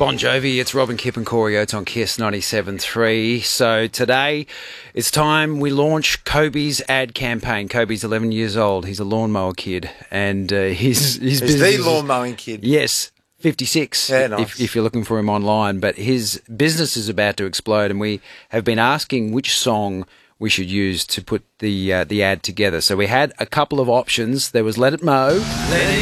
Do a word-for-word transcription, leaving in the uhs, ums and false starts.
Bon Jovi, it's Robin Kipp and Corey Oates on Kiss ninety-seven point three. So today it's time we launch Kobe's ad campaign. Kobe's eleven years old. He's a lawnmower kid, and uh, his his He's business the lawn mowing kid. Yes, fifty-six. Yeah, nice. if, if you're looking for him online. But his business is about to explode, and we have been asking which song we should use to put the uh, the ad together. So we had a couple of options. There was Let It Mow. Let it